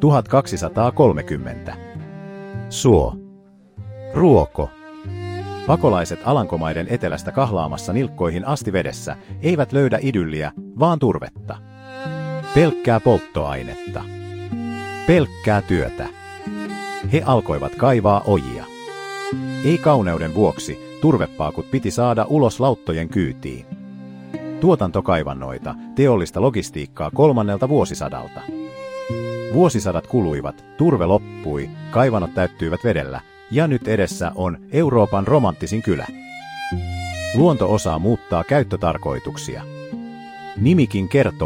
1230. Suo. Ruoko. Pakolaiset Alankomaiden etelästä kahlaamassa nilkkoihin asti vedessä eivät löydä idylliä, vaan turvetta. Pelkkää polttoainetta. Pelkkää työtä. He alkoivat kaivaa ojia. Ei kauneuden vuoksi turvepaakut piti saada ulos lauttojen kyytiin. Tuotantokaivannoita, teollista logistiikkaa 3. vuosisadalta. Vuosisadat kuluivat, turve loppui, kaivannot täyttyivät vedellä, ja nyt edessä on Euroopan romanttisin kylä. Luonto osaa muuttaa käyttötarkoituksia. Nimikin kertoo